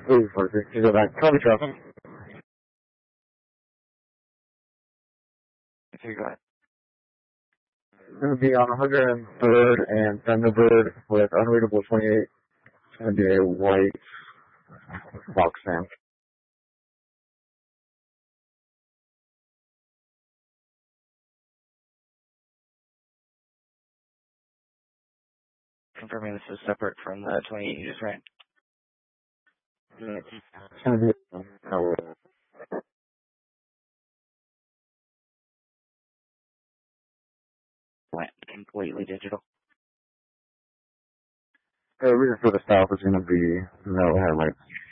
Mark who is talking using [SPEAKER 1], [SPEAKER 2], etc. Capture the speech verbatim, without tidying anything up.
[SPEAKER 1] Ooh, forty. You go back. Copy traffic.
[SPEAKER 2] Okay, go ahead.
[SPEAKER 1] It's going to be on one hundred third and Thunderbird with unreadable twenty-eight. It's going to be a white box fan.
[SPEAKER 2] Confirming this is separate from the twenty-eight you just ran.
[SPEAKER 1] It's going to be no,
[SPEAKER 2] Went completely digital.
[SPEAKER 1] the reason for the stop is going to be no headlights.